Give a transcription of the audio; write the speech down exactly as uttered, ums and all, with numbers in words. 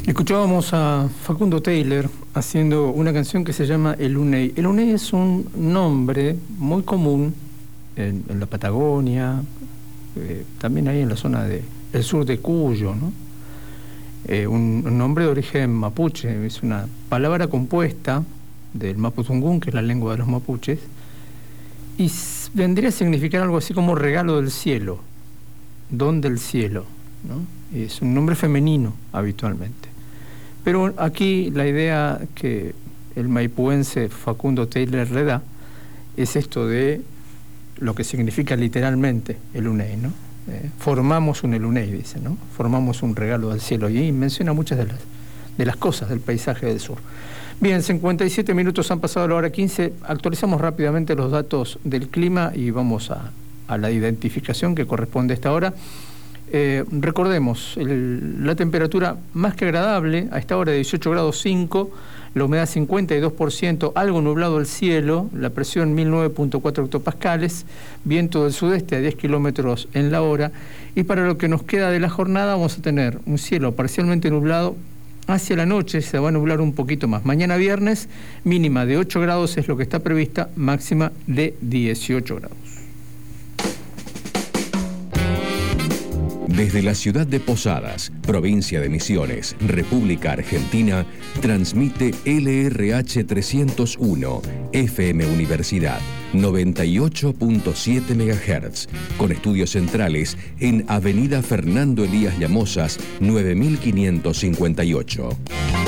Escuchábamos a Facundo Taylor haciendo una canción que se llama El Uney. El Uney es un nombre muy común en, en la Patagonia, eh, también ahí en la zona del de, sur de Cuyo, ¿no? Eh, un, un nombre de origen mapuche, es una palabra compuesta del mapudungún, que es la lengua de los mapuches, y vendría a significar algo así como regalo del cielo, don del cielo, ¿no? Es un nombre femenino habitualmente. Pero aquí la idea que el maipuense Facundo Taylor le da es esto de lo que significa literalmente el Uney, ¿no? Eh, formamos un Eluney, dice, ¿no? Formamos un regalo del cielo, y menciona muchas de las, de las cosas del paisaje del sur. Bien, cincuenta y siete minutos han pasado la hora quince, actualizamos rápidamente los datos del clima y vamos a, a la identificación que corresponde a esta hora. Eh, recordemos, el, la temperatura más que agradable, a esta hora de dieciocho grados cinco, la humedad cincuenta y dos por ciento, algo nublado el cielo, la presión mil nueve punto cuatro hectopascales, viento del sudeste a diez kilómetros en la hora, y para lo que nos queda de la jornada vamos a tener un cielo parcialmente nublado. Hacia la noche se va a nublar un poquito más. Mañana viernes, mínima de ocho grados es lo que está prevista, máxima de dieciocho grados. Desde la ciudad de Posadas, provincia de Misiones, República Argentina, transmite L R H trescientos uno, F M Universidad, noventa y ocho punto siete megahertz, con estudios centrales en Avenida Fernando Elías Llamosas, nueve mil quinientos cincuenta y ocho.